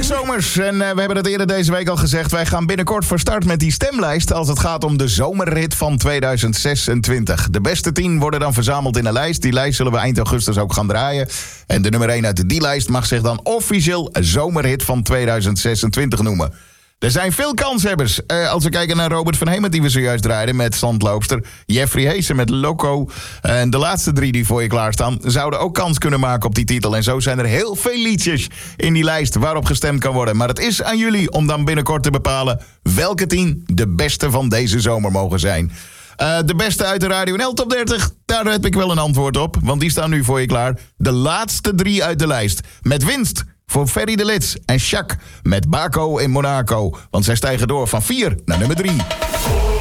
zomers. En we hebben het eerder deze week al gezegd. Wij gaan binnenkort van start met die stemlijst als het gaat om de zomerrit van 2026. De beste 10 worden dan verzameld in een lijst. Die lijst zullen we eind augustus ook gaan draaien. En de nummer 1 uit die lijst mag zich dan officieel zomerrit van 2026 noemen. Er zijn veel kanshebbers. Als we kijken naar Robert van Hemert die we zojuist draaiden met Zandloopster. Jeffrey Heesen met Loco. En de laatste 3 die voor je klaarstaan zouden ook kans kunnen maken op die titel. En zo zijn er heel veel liedjes in die lijst waarop gestemd kan worden. Maar het is aan jullie om dan binnenkort te bepalen welke 10 de beste van deze zomer mogen zijn. De beste uit de Radio NL Top 30, daar heb ik wel een antwoord op. Want die staan nu voor je klaar. De laatste 3 uit de lijst. Met winst voor Ferry de Lits en Jacques met Baco in Monaco. Want zij stijgen door van 4 naar nummer 3.